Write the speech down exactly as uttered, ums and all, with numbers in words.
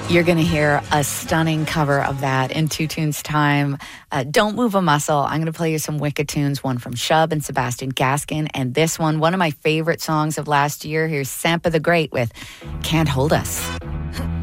You're going to hear a stunning cover of that in two tunes time. Uh, Don't Move a Muscle. I'm going to play you some wicked tunes, one from Shub and Sebastian Gaskin, and this one, one of my favorite songs of last year. Here's Sampa the Great with Can't Hold Us.